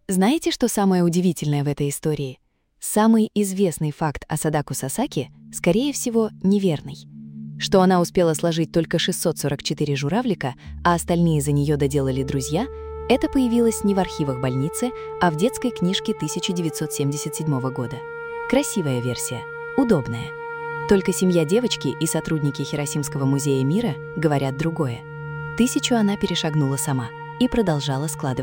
Знаете, что самое удивительное в этой истории? Самый известный факт о Садаку Сасаки, скорее всего, неверный. Что она успела сложить только 644 журавлика, а остальные за нее доделали друзья, это появилось не в архивах больницы, а в детской книжке 1977 года. Красивая версия, удобная. Только семья девочки и сотрудники Хиросимского музея мира говорят другое. 1000 она перешагнула сама и продолжала складывать